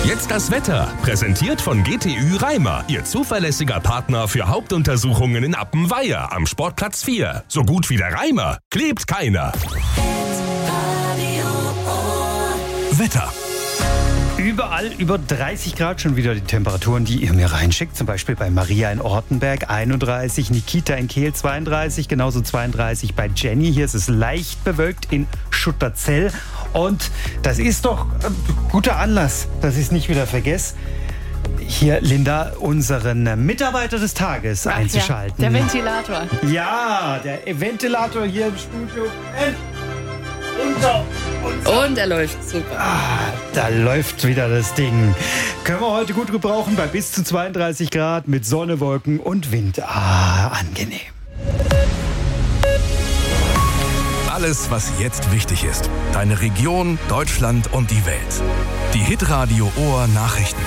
Jetzt das Wetter. Präsentiert von GTÜ Reimer. Ihr zuverlässiger Partner für Hauptuntersuchungen in Appenweier am Sportplatz 4. So gut wie der Reimer. Klebt keiner. Wetter. Überall über 30 Grad schon wieder die Temperaturen, die ihr mir reinschickt. Zum Beispiel bei Maria in Ortenberg 31, Nikita in Kehl 32, genauso 32 bei Jenny. Hier ist es leicht bewölkt in Schutterzell. Und das ist doch ein guter Anlass, dass ich es nicht wieder vergesse, hier, Linda, unseren Mitarbeiter des Tages einzuschalten. Ja, der Ventilator. Ja, der Ventilator hier im Studio. Und er läuft super. Da läuft wieder das Ding. Können wir heute gut gebrauchen bei bis zu 32 Grad mit Sonne, Wolken und Wind. Angenehm. Alles, was jetzt wichtig ist. Deine Region, Deutschland und die Welt. Die Hitradio Ohr Nachrichten.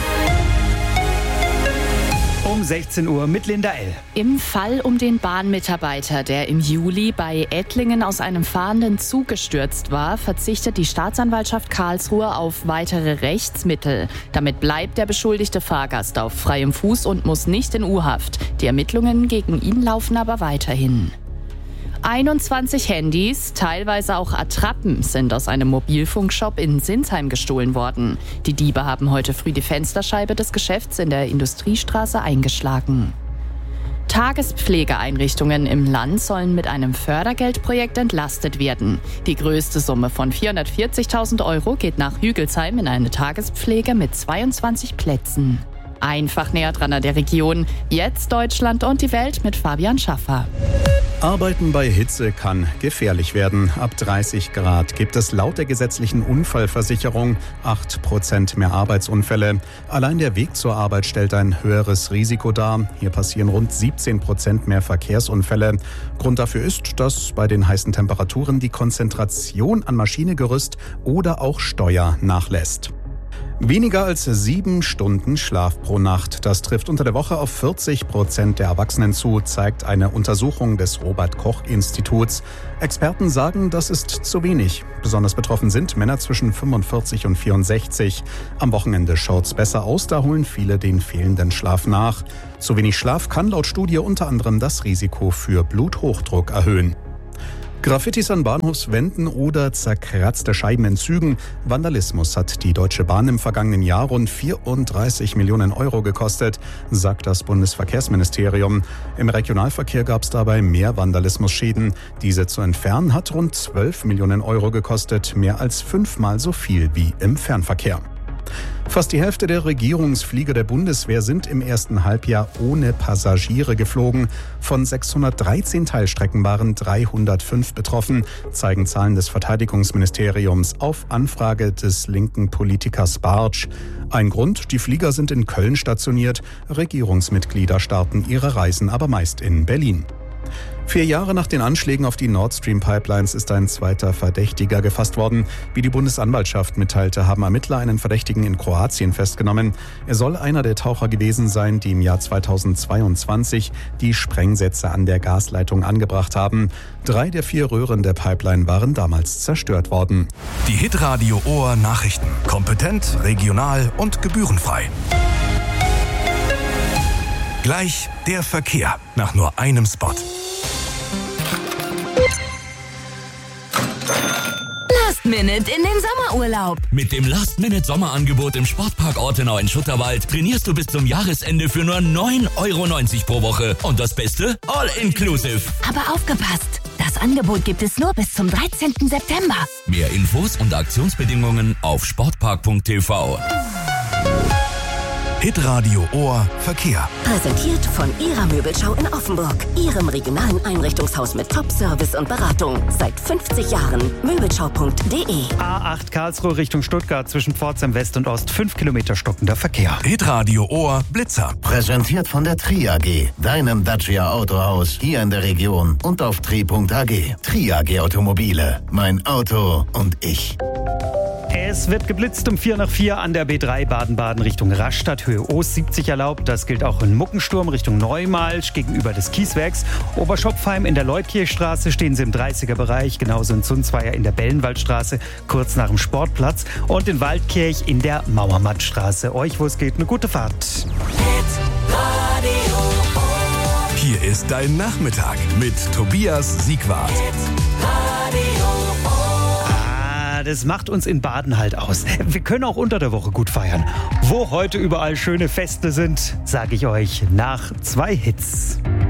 Um 16 Uhr mit Linda L. Im Fall um den Bahnmitarbeiter, der im Juli bei Ettlingen aus einem fahrenden Zug gestürzt war, verzichtet die Staatsanwaltschaft Karlsruhe auf weitere Rechtsmittel. Damit bleibt der beschuldigte Fahrgast auf freiem Fuß und muss nicht in U-Haft. Die Ermittlungen gegen ihn laufen aber weiterhin. 21 Handys, teilweise auch Attrappen, sind aus einem Mobilfunkshop in Sinsheim gestohlen worden. Die Diebe haben heute früh die Fensterscheibe des Geschäfts in der Industriestraße eingeschlagen. Tagespflegeeinrichtungen im Land sollen mit einem Fördergeldprojekt entlastet werden. Die größte Summe von 440.000 € geht nach Hügelsheim in eine Tagespflege mit 22 Plätzen. Einfach näher dran an der Region. Jetzt Deutschland und die Welt mit Fabian Schaffer. Arbeiten bei Hitze kann gefährlich werden. Ab 30 Grad gibt es laut der gesetzlichen Unfallversicherung 8% mehr Arbeitsunfälle. Allein der Weg zur Arbeit stellt ein höheres Risiko dar. Hier passieren rund 17% mehr Verkehrsunfälle. Grund dafür ist, dass bei den heißen Temperaturen die Konzentration an Maschinegerüst oder auch Steuer nachlässt. Weniger als 7 Stunden Schlaf pro Nacht. Das trifft unter der Woche auf 40% der Erwachsenen zu, zeigt eine Untersuchung des Robert-Koch-Instituts. Experten sagen, das ist zu wenig. Besonders betroffen sind Männer zwischen 45 und 64. Am Wochenende schaut's besser aus, da holen viele den fehlenden Schlaf nach. Zu wenig Schlaf kann laut Studie unter anderem das Risiko für Bluthochdruck erhöhen. Graffitis an Bahnhofswänden oder zerkratzte Scheiben in Zügen. Vandalismus hat die Deutsche Bahn im vergangenen Jahr rund 34 Millionen € gekostet, sagt das Bundesverkehrsministerium. Im Regionalverkehr gab es dabei mehr Vandalismusschäden. Diese zu entfernen hat rund 12 Millionen € gekostet, mehr als 5-mal so viel wie im Fernverkehr. Fast die Hälfte der Regierungsflieger der Bundeswehr sind im ersten Halbjahr ohne Passagiere geflogen. Von 613 Teilstrecken waren 305 betroffen, zeigen Zahlen des Verteidigungsministeriums auf Anfrage des linken Politikers Bartsch. Ein Grund, die Flieger sind in Köln stationiert. Regierungsmitglieder starten ihre Reisen aber meist in Berlin. 4 Jahre nach den Anschlägen auf die Nord Stream Pipelines ist ein zweiter Verdächtiger gefasst worden. Wie die Bundesanwaltschaft mitteilte, haben Ermittler einen Verdächtigen in Kroatien festgenommen. Er soll einer der Taucher gewesen sein, die im Jahr 2022 die Sprengsätze an der Gasleitung angebracht haben. 3 der 4 Röhren der Pipeline waren damals zerstört worden. Die Hitradio Ohr Nachrichten. Kompetent, regional und gebührenfrei. Gleich der Verkehr nach nur einem Spot. Last Minute in den Sommerurlaub. Mit dem Last-Minute-Sommerangebot im Sportpark Ortenau in Schutterwald trainierst du bis zum Jahresende für nur 9,90 € pro Woche. Und das Beste? All-inclusive. Aber aufgepasst! Das Angebot gibt es nur bis zum 13. September. Mehr Infos und Aktionsbedingungen auf sportpark.tv. Hitradio Ohr Verkehr. Präsentiert von Ihrer Möbelschau in Offenburg. Ihrem regionalen Einrichtungshaus mit Top-Service und Beratung. Seit 50 Jahren. Möbelschau.de. A8 Karlsruhe Richtung Stuttgart zwischen Pforzheim West und Ost. 5 Kilometer stockender Verkehr. Hitradio Ohr Blitzer. Präsentiert von der Tri AG, deinem Dacia Autohaus hier in der Region und auf tri.ag. Tri AG Automobile. Mein Auto und ich. Es wird geblitzt um 4:04 an der B3 Baden-Baden Richtung Rastatt, Höhe Ost 70 erlaubt. Das gilt auch in Muckensturm Richtung Neumalsch gegenüber des Kieswerks. Oberschopfheim in der Leutkirchstraße stehen Sie im 30er-Bereich, genauso in Zunzweier in der Bellenwaldstraße, kurz nach dem Sportplatz und in Waldkirch in der Mauermattstraße. Euch, wo es geht, eine gute Fahrt. Hier ist dein Nachmittag mit Tobias Siegwart. Das macht uns in Baden halt aus. Wir können auch unter der Woche gut feiern. Wo heute überall schöne Feste sind, sage ich euch nach 2 Hits.